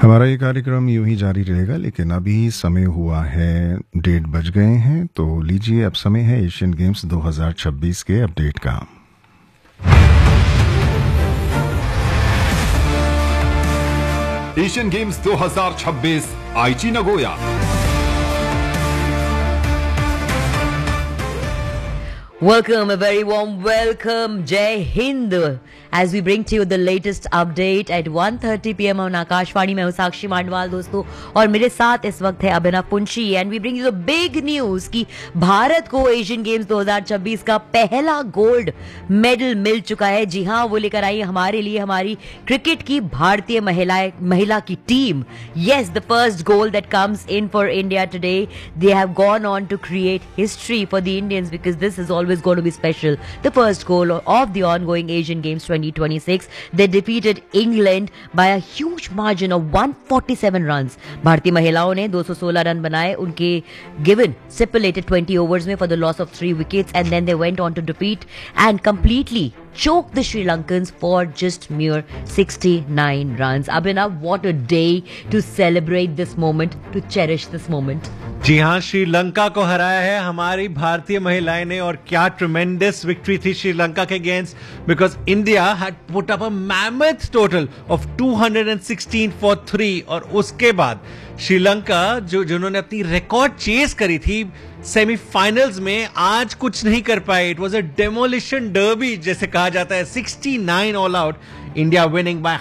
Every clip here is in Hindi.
हमारा ये कार्यक्रम यूं ही जारी रहेगा, लेकिन अभी समय हुआ है 1:30 बज गए हैं। तो लीजिए, अब समय है एशियन गेम्स 2026 के अपडेट का। एशियन गेम्स 2026 आईची Nagoya. Welcome, a very warm welcome. Jai Hind. As we bring to you the latest update at 1:30 PM on Akashvani में हूं साक्षी मांडवाल दोस्तों, और मेरे साथ इस वक्त है अभिनव Punshi. And we bring you the big news कि भारत को एशियन गेम्स 2026 का पहला गोल्ड मेडल मिल चुका है। जी हां, वो लेकर आई हमारे लिए हमारी क्रिकेट की भारतीय महिला की team. Yes, the first goal that comes in for India today. They have gone on to create history for the Indians because this is always going to be special. The first goal of the ongoing Asian Games 2026. They defeated England by a huge margin of 147 runs. भारतीय महिलाओं ने 216 रन बनाए उनके given stipulated 20 overs में for the loss of 3 wickets, and then they went on to defeat and completely choke the Sri Lankans for just mere 69 runs. Abhinav, what a day to celebrate this moment, to cherish this moment. जी हाँ, श्रीलंका को हराया है हमारी भारतीय महिलाएं ने, और क्या ट्रेमेंडस विक्ट्री थी श्रीलंका के against, because India had put up a mammoth total of 216 for 3। और उसके बाद श्रीलंका जिन्होंने अपनी रिकॉर्ड चेस करी थी सेमीफाइनल्स में, आज कुछ नहीं कर पाए। It was a demolition derby जैसे कहा जाता है। 69 all out, India winning by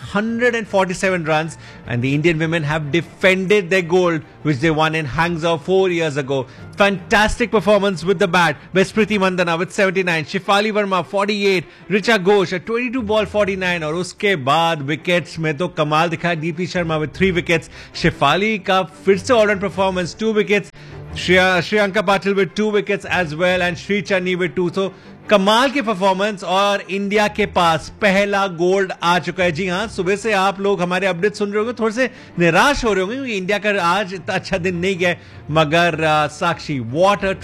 147 runs, and the Indian women have defended their gold which they won in Hangzhou 4 years ago. Fantastic performance with the bat by Smriti Mandhana with 79, Shefali Verma 48, Richa Ghosh at 22 ball 49, और उसके बाद विकेट्स में तो कमाल दिखाया दीप्ति शर्मा with 3 wickets, शेफाली का फिर से all-round performance 2 wickets, Shriyanka Patil with 2 wickets as well, and Sri Channi with 2. So कमाल की परफॉर्मेंस, और इंडिया के पास पहला गोल्ड आ चुका है। जी हाँ, सुबह से आप लोग हमारे अपडेट सुन रहे होंगे, थोड़े से निराश हो रहे होंगे क्योंकि इंडिया का आज इतना अच्छा दिन नहीं गया, मगर साक्षी, what a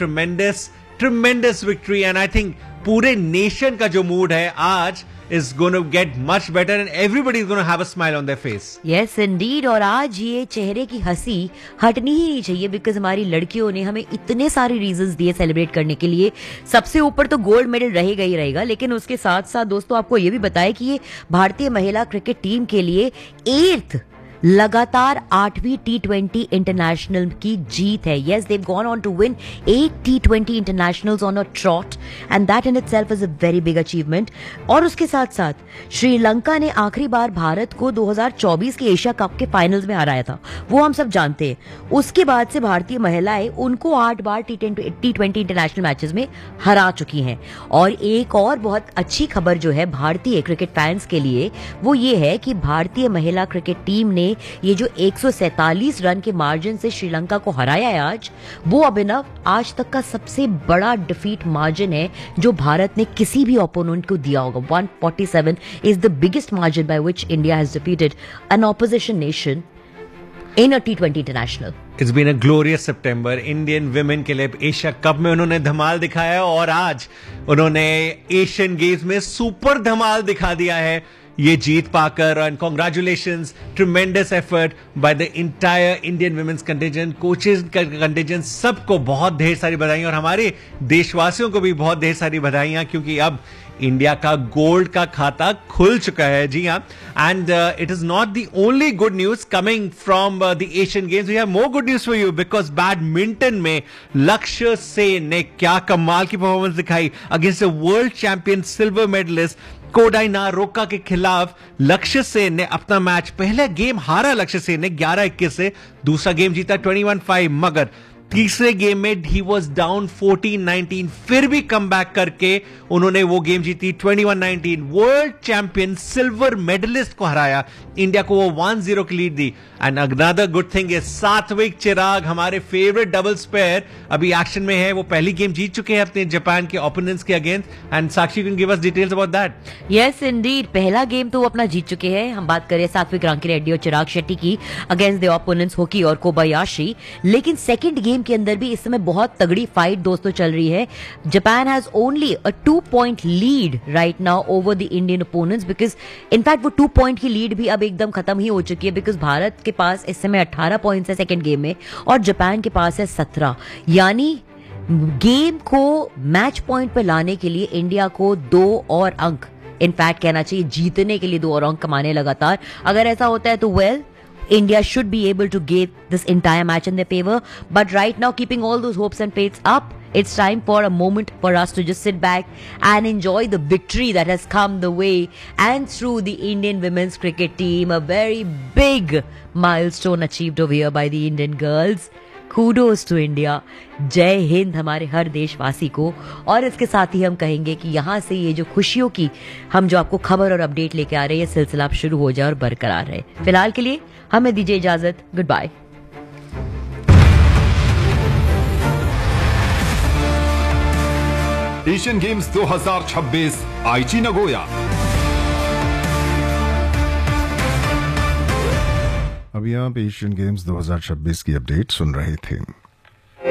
ट्रेमेंडस victory. And I think पूरे नेशन का जो मूड है आज is going to get much better and everybody is going to have a smile on their face. Yes indeed, और आज ये चेहरे की हंसी हटनी ही नहीं चाहिए बिकॉज हमारी लड़कियों ने हमें इतने सारे रीजंस दिए सेलिब्रेट करने के लिए। सबसे ऊपर तो गोल्ड मेडल रहेगा ही रहेगा, लेकिन उसके साथ साथ दोस्तों आपको ये भी बताया कि ये भारतीय महिला क्रिकेट टीम के लिए 8th लगातार 8वीं T20 इंटरनेशनल की जीत है। Yes, Dev gone on to win 8 T20 internationals on a trout, and that in itself is a very big achievement. और उसके साथ साथ श्रीलंका ने आखिरी बार भारत को 2024 के एशिया कप के फाइनल्स में हराया था, वो हम सब जानते हैं। उसके बाद से भारतीय महिलाएं उनको 8 बार T20 इंटरनेशनल मैचेस में हरा चुकी हैं। और एक और बहुत अच्छी खबर जो है भारतीय क्रिकेट फैंस के लिए, वो ये है कि भारतीय महिला क्रिकेट टीम ने ये जो 147 रन के मार्जिन से श्रीलंका को हराया है आज, वो अभिनव आज तक का सबसे बड़ा डिफीट मार्जिन है जो भारत ने किसी भी ओपोनेंट को दिया होगा। 147 is the biggest margin by which India has defeated an opposition nation in a T20 international. It's been a glorious September Indian women के लिए। एशिया कप में उन्होंने धमाल दिखाया और आज उन्होंने एशियन गेम्स में सुपर धमाल दिखा दिया है ये जीत पाकर। And congratulations, tremendous effort by the entire Indian women's contingent, coaches का कंटिजेंट, सबको बहुत ढेर सारी बधाइयां, और हमारे देशवासियों को भी बहुत ढेर सारी बधाइयां, क्योंकि अब इंडिया का गोल्ड का खाता खुल चुका है। जी हाँ, and it is not the only good news coming from the Asian games, we have more good news for you, because badminton में लक्ष्य सेन ने क्या कमाल की परफॉर्मेंस दिखाई against the world champion silver medallist Kodai नारोका के खिलाफ। लक्ष्य सेन ने अपना मैच, पहला गेम हारा लक्ष्य सेन ने 11-21 से, दूसरा गेम जीता 21-5, मगर तीसरे गेम में ही वॉज डाउन 14-19, फिर भी कम बैक करके उन्होंने वो गेम जीती 21-19। वर्ल्ड चैंपियन सिल्वर मेडलिस्ट को हराया, इंडिया को वो 1-0 की lead the. And another good thing is Satwik Chirag, हमारे फेवरेट डबल्स पेयर, अभी एक्शन में है। वो पहली गेम जीत चुके हैं अपने जापान के ओपोनेंट्स के against, and Sakshi can give us details about that. Yes Indeed, पहला गेम तो वो अपना जीत चुके हैं। हम बात करें सात्विक रांकी रेड्डी और चिराग शेट्टी की अगेंस्ट द ओपोनेंट्स होकी और कोबायाशी, लेकिन सेकंड गेम गेम के अंदर भी इस समय बहुत तगड़ी फाइट दोस्तों चल रही है. Japan has only a 2-point lead right now over the Indian opponents, because in fact वो 2 पॉइंट की लीड भी अब एकदम खत्म ही हो चुकी है, बिकॉज भारत के पास इस समय 18 पॉइंट्स है सेकेंड गेम में और जापान के पास है 17. यानी गेम को मैच पॉइंट पे लाने के लिए इंडिया को 2 और अंक, इनफैक्ट कहना चाहिए जीतने के लिए 2 और अंक कमाने लगातार. अगर ऐसा होता है तो well, India should be able to give this entire match in their favor. But right now, keeping all those hopes and faiths up, it's time for a moment for us to just sit back and enjoy the victory that has come the way and through the Indian women's cricket team. A very big milestone achieved over here by the Indian girls. Kudos to India. जय हिंद हमारे हर देशवासी को. और इसके साथ ही हम कहेंगे कि यहाँ से ये जो खुशियों की हम जो आपको खबर और अपडेट लेके आ रहे हैं, ये सिलसिला अब शुरू हो जाए और बरकरार रहे. फिलहाल के लिए हमें दीजिए इजाजत. Good bye. एशियन गेम्स 2026 आईची नगोया. अभी आप एशियन गेम्स 2026 की अपडेट सुन रहे थे.